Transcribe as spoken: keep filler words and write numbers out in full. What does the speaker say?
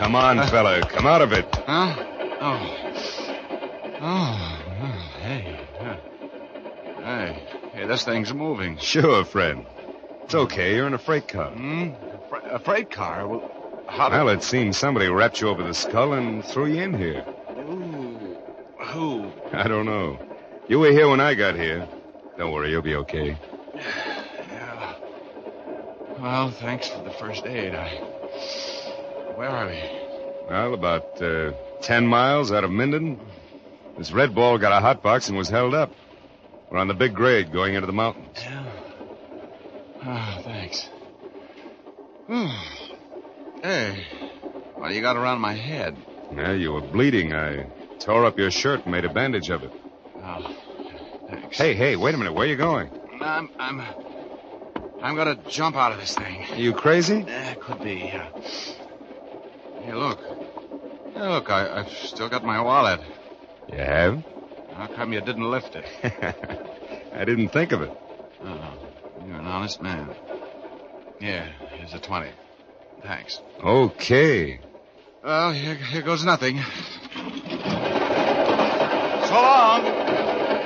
Come on, uh, fella. Come out of it. Huh? Oh. Oh. oh hey. Huh. Hey. Hey, this thing's moving. Sure, friend. It's okay. You're in a freight car. Hmm? A, fre- a freight car? Well, how did... Well, it seems somebody wrapped you over the skull and threw you in here. Ooh. Who? I don't know. You were here when I got here. Don't worry, you'll be okay. Yeah. Well, thanks for the first aid. I... Where are we? Well, about uh, ten miles out of Minden. This red ball got a hot box and was held up. We're on the big grade going into the mountains. Yeah. Oh, thanks. Hmm. Hey, what do you got around my head? Yeah, you were bleeding. I tore up your shirt and made a bandage of it. Oh, thanks. Hey, hey, wait a minute. Where are you going? I'm, I'm, I'm gonna jump out of this thing. Are you crazy? Yeah, could be, yeah. Hey, look. Hey, look, I, I've still got my wallet. You have? How come you didn't lift it? I didn't think of it. Oh, you're an honest man. Yeah, here's a twenty. Thanks. Okay. Well, here, here goes nothing. So long.